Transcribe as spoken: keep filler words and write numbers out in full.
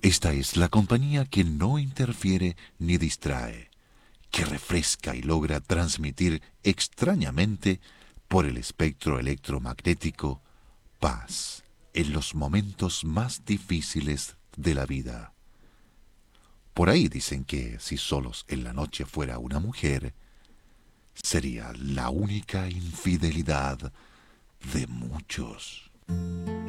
Esta es la compañía que no interfiere ni distrae, que refresca y logra transmitir extrañamente por el espectro electromagnético paz en los momentos más difíciles de la vida. Por ahí dicen que si Solos en la noche fuera una mujer, sería la única infidelidad de muchos.